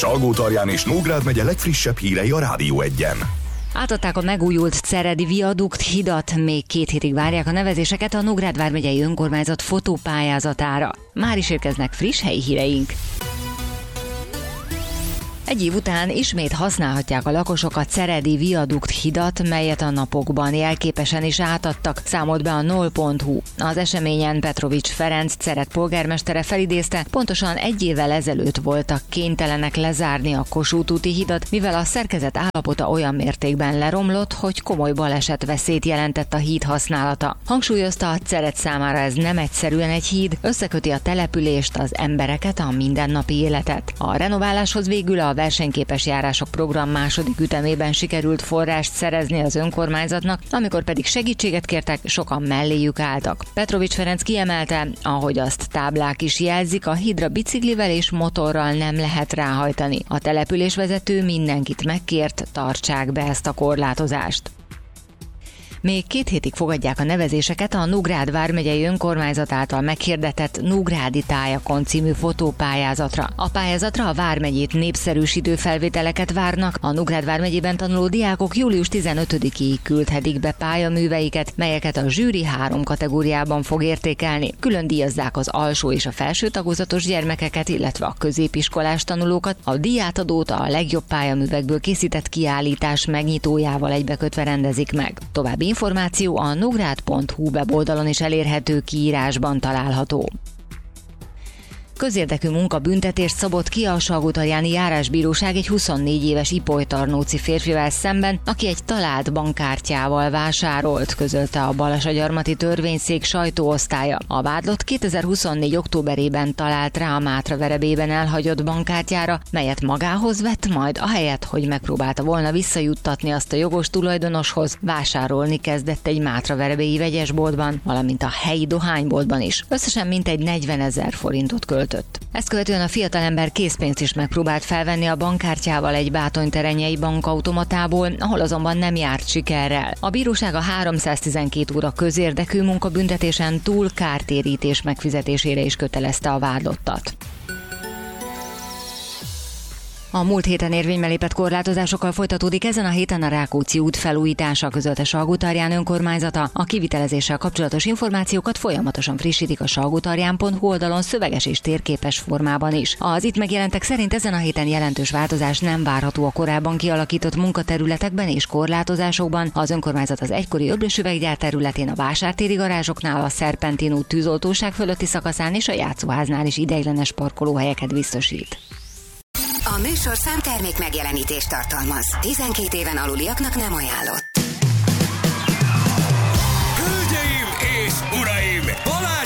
Salgótarján és Nógrád megye legfrissebb hírei a Rádió Egyen. Átadták a megújult Ceredi viadukt hidat, még 2 hétig várják a nevezéseket a Nógrád vármegyei önkormányzat fotópályázatára. Már is érkeznek friss helyi híreink. Egy év után ismét használhatják a lakosok a Ceredi viadukt hidat, melyet a napokban jelképesen is átadtak, számolt be a NOL.hu. Az eseményen Petrovics Ferenc Cered polgármestere felidézte, pontosan 1 évvel ezelőtt voltak kénytelenek lezárni a Kossuth úti hidat, mivel a szerkezet állapota olyan mértékben leromlott, hogy komoly balesetveszélyt jelentett a híd használata. Hangsúlyozta, a Cered számára ez nem egyszerűen egy híd, összeköti a települést, az embereket, a mindennapi életet. A renováláshoz végül a versenyképes járások program második ütemében sikerült forrást szerezni az önkormányzatnak, amikor pedig segítséget kértek, sokan melléjük álltak. Petrovics Ferenc kiemelte, ahogy azt táblák is jelzik, a hídra biciklivel és motorral nem lehet ráhajtani. A településvezető mindenkit megkért, tartsák be ezt a korlátozást. Még 2 hétig fogadják a nevezéseket a Nógrád vármegyei önkormányzat által meghirdetett Nógrádi tájakon című fotópályázatra. A pályázatra a vármegyét népszerűsítő felvételeket várnak, a Nógrád vármegyében tanuló diákok július 15-ig küldhetik be pályaműveiket, melyeket a zsűri 3 kategóriában fog értékelni. Külön díjazzák az alsó és a felső tagozatos gyermekeket, illetve a középiskolás tanulókat. A díjátadót a legjobb pályaművekből készített kiállítás megnyitójával egybekötve rendezik meg. További információ a nógrád.hu weboldalon is elérhető, kiírásban található. Közérdekű munkabüntetést szabott ki a Salgótarjáni járásbíróság egy 24 éves ipolytarnóci férfivel szemben, aki egy talált bankkártyával vásárolt, közölte a Balasagyarmati törvényszék sajtóosztálya. A vádlott 2024. októberében talált rá a Mátra verebében elhagyott bankkártyára, melyet magához vett, majd ahelyett, hogy megpróbálta volna visszajuttatni azt a jogos tulajdonoshoz, vásárolni kezdett egy Mátra verebélyi vegyesboltban, valamint a helyi dohányboltban is. Összesen mintegy 40 000 forintot költött. Ezt követően a fiatalember készpénzt is megpróbált felvenni a bankkártyával egy bátorterenyei bankautomatából, ahol azonban nem járt sikerrel. A bíróság a 312 óra közérdekű munkabüntetésen túl kártérítés megfizetésére is kötelezte a vádlottat. A múlt héten érvénybe lépett korlátozásokkal folytatódik ezen a héten a Rákóczi út felújítása, közölte Salgótarján önkormányzata. A kivitelezéssel kapcsolatos információkat folyamatosan frissítik a salgótarján.hu oldalon szöveges és térképes formában is. Az itt megjelentek szerint ezen a héten jelentős változás nem várható a korábban kialakított munkaterületekben és korlátozásokban. Az önkormányzat az egykori öblösüveggyár területén, a vásártéri garázsoknál, a Szerpentin út tűzoltóság fölötti szakaszán és a játszóháznál is ideiglenes parkolóhelyeket biztosít. A műsorszám termék megjelenítést tartalmaz. 12 éven aluliaknak nem ajánlott.